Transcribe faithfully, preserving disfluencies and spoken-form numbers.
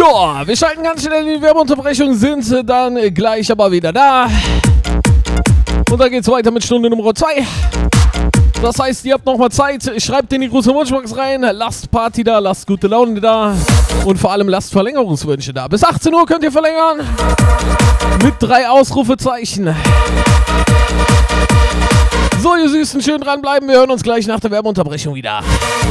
Ja, wir schalten ganz schnell in die Werbeunterbrechung, sind dann gleich aber wieder da. Und dann geht's weiter mit Stunde Nummer zwei. Das heißt, ihr habt nochmal Zeit, schreibt in die große Wunschbox rein, lasst Party da, lasst gute Laune da und vor allem lasst Verlängerungswünsche da. Bis achtzehn Uhr könnt ihr verlängern mit drei Ausrufezeichen. So, ihr Süßen, schön dranbleiben, wir hören uns gleich nach der Werbeunterbrechung wieder.